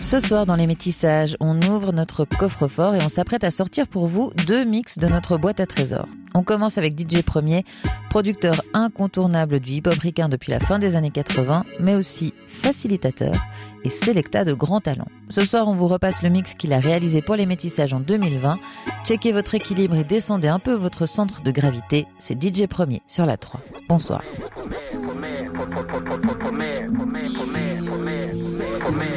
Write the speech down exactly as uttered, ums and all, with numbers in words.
Ce soir dans les métissages, on ouvre notre coffre-fort et on s'apprête à sortir pour vous deux mix de notre boîte à trésors. On commence avec D J Premier, producteur incontournable du hip-hop ricain depuis la fin des années quatre-vingts, mais aussi facilitateur et sélecta de grands talents. Ce soir, on vous repasse le mix qu'il a réalisé pour les métissages en deux mille vingt. Checkez votre équilibre et descendez un peu votre centre de gravité. C'est D J Premier sur la trois. Bonsoir.